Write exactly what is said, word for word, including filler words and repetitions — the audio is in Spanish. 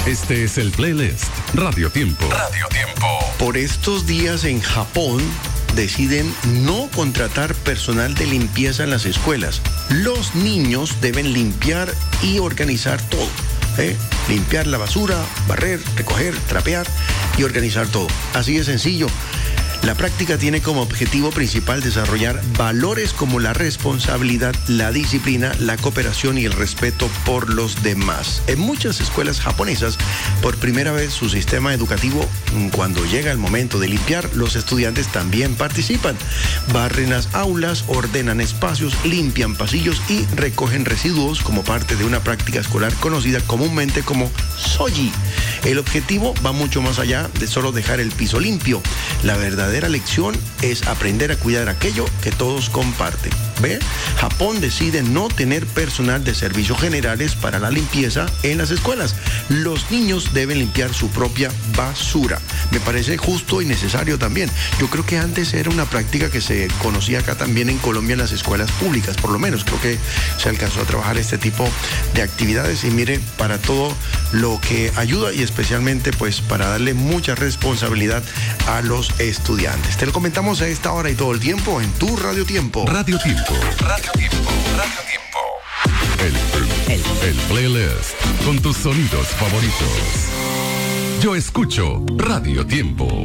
Este es el playlist Radio Tiempo. Radio Tiempo. Por estos días en Japón deciden no contratar personal de limpieza en las escuelas. Los niños deben limpiar y organizar todo. ¿eh? Limpiar la basura, barrer, recoger, trapear y organizar todo. Así de sencillo. La práctica tiene como objetivo principal desarrollar valores como la responsabilidad, la disciplina, la cooperación y el respeto por los demás. En muchas escuelas japonesas, por primera vez su sistema educativo, cuando llega el momento de limpiar, los estudiantes también participan. Barren las aulas, ordenan espacios, limpian pasillos y recogen residuos como parte de una práctica escolar conocida comúnmente como soji. El objetivo va mucho más allá de solo dejar el piso limpio. La verdadera La lección es aprender a cuidar aquello que todos comparten. ¿Ve? Japón decide no tener personal de servicios generales para la limpieza en las escuelas. Los niños deben limpiar su propia basura. Me parece justo y necesario también. Yo creo que antes era una práctica que se conocía acá también en Colombia en las escuelas públicas, por lo menos. Creo que se alcanzó a trabajar este tipo de actividades y mire, para todo lo que ayuda y especialmente pues para darle mucha responsabilidad a los estudiantes. Te lo comentamos a esta hora y todo el tiempo en tu Radio Tiempo. Radio Tiempo. Radio Tiempo. Radio Tiempo. El, el, el playlist con tus sonidos favoritos. Yo escucho Radio Tiempo.